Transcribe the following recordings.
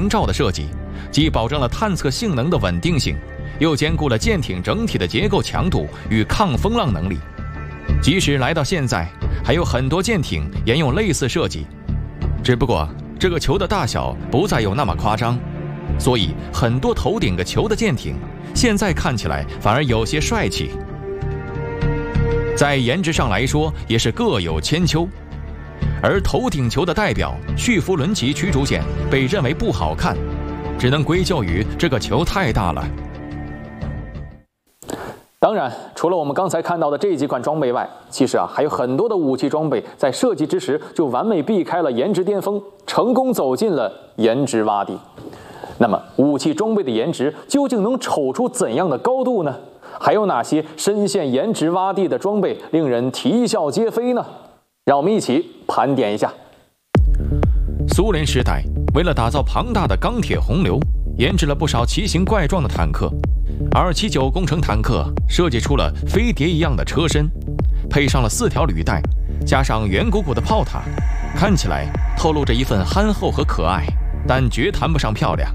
营罩的设计，既保证了探测性能的稳定性，又兼顾了舰艇整体的结构强度与抗风浪能力。即使来到现在，还有很多舰艇沿用类似设计，只不过这个球的大小不再有那么夸张，所以很多头顶个球的舰艇现在看起来反而有些帅气。在颜值上来说也是各有千秋，而头顶球的代表叙弗伦级驱逐舰被认为不好看，只能归咎于这个球太大了。 当然，除了我们刚才看到的这几款装备外，其实还有很多的武器装备在设计之时就完美避开了颜值巅峰，成功走进了颜值洼地。那么，武器装备的颜值究竟能丑出怎样的高度呢？还有哪些深陷颜值洼地的装备令人啼笑皆非呢？让我们一起盘点一下。 苏联时代，为了打造庞大的钢铁洪流，研制了不少奇形怪状的坦克。279工程坦克设计出了飞碟一样的车身，配上了4条履带，加上圆鼓鼓的炮塔，看起来透露着一份憨厚和可爱，但绝谈不上漂亮。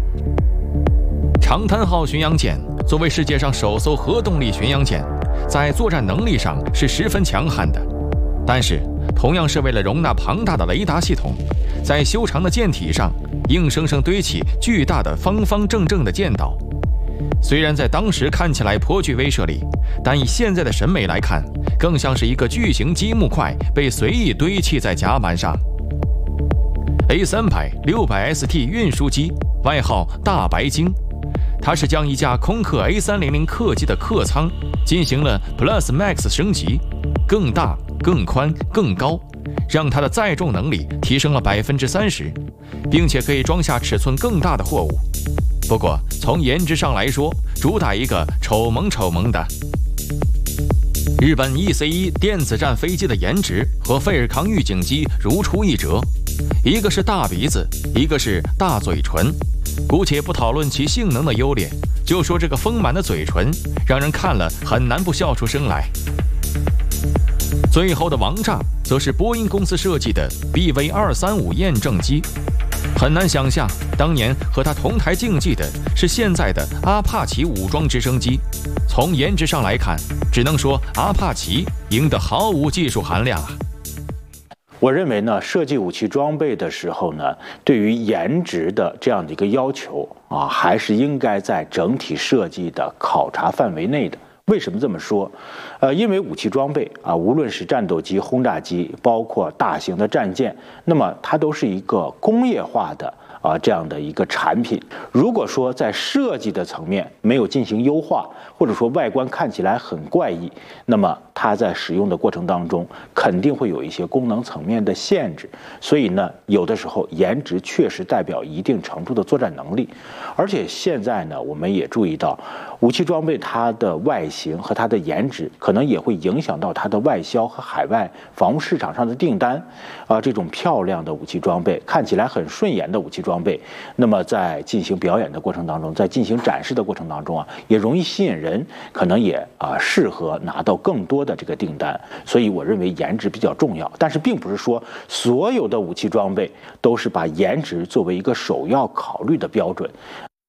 长滩号巡洋舰作为世界上首艘核动力巡洋舰，在作战能力上是十分强悍的，但是同样是为了容纳庞大的雷达系统，在修长的舰体上硬生生堆起巨大的方方正正的舰岛。虽然在当时看起来颇具威慑力，但以现在的审美来看，更像是一个巨型积木块被随意堆砌在甲板上。A300 600ST 运输机，外号大白鲸，它是将一架空客 A300 客机的客舱进行了 Plus Max 升级，更大、更宽、更高，让它的载重能力提升了30%，并且可以装下尺寸更大的货物。不过从颜值上来说，主打一个丑萌丑萌的。日本 EC-1 电子战飞机的颜值和费尔康预警机如出一辙，一个是大鼻子，一个是大嘴唇。姑且不讨论其性能的优劣，就说这个丰满的嘴唇让人看了很难不笑出声来。最后的王炸则是波音公司设计的 BV235 验证机，很难想象当年和它同台竞技的是现在的阿帕奇武装直升机。从颜值上来看，只能说阿帕奇赢得毫无技术含量啊。 我认为呢，设计武器装备的时候呢，对于颜值的这样的一个要求啊，还是应该在整体设计的考察范围内的。为什么这么说？因为武器装备啊，无论是战斗机、轰炸机，包括大型的战舰，那么它都是一个工业化的这样的一个产品。如果说在设计的层面没有进行优化，或者说外观看起来很怪异，那么它在使用的过程当中肯定会有一些功能层面的限制。所以呢，有的时候颜值确实代表一定程度的作战能力。而且现在呢，我们也注意到，武器装备它的外形和它的颜值，可能也会影响到它的外销和海外防务市场上的订单。这种漂亮的武器装备，看起来很顺眼的武器装备，那么在进行表演的过程当中，在进行展示的过程当中也容易吸引人，可能也适合拿到更多的这个订单。所以我认为颜值比较重要，但是并不是说所有的武器装备都是把颜值作为一个首要考虑的标准。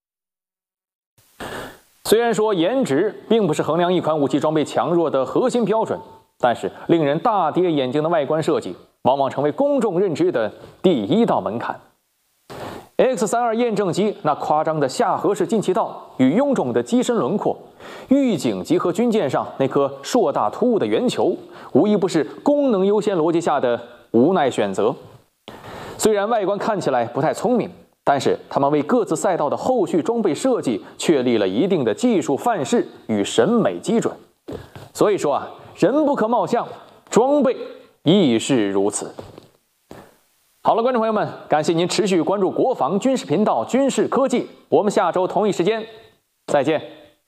虽然说颜值并不是衡量一款武器装备强弱的核心标准，但是令人大跌眼镜的外观设计往往成为公众认知的第一道门槛。X-32验证机那夸张的下颌式进气道与臃肿的机身轮廓，预警机和军舰上那颗硕大突兀的圆球，无一不是功能优先逻辑下的无奈选择。虽然外观看起来不太聪明，但是他们为各自赛道的后续装备设计确立了一定的技术范式与审美基准。所以说人不可貌相，装备亦是如此。好了，观众朋友们，感谢您持续关注国防军事频道军事科技，我们下周同一时间再见。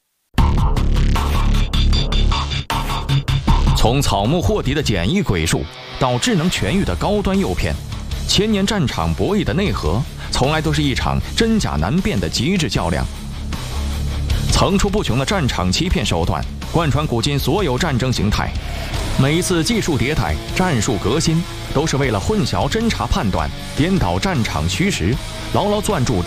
从草木货敌的简易鬼术到智能全域的高端诱骗，千年战场博弈的内核，从来都是一场真假难辨的极致较量。层出不穷的战场欺骗手段贯穿古今所有战争形态，每一次技术迭代、战术革新，都是为了混淆侦察判断、颠倒战场虚实，牢牢攥住